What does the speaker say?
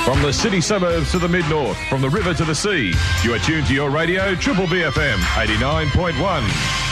From the city suburbs to the mid-north, from the river to the sea, you are tuned to your radio, Triple BFM 89.1.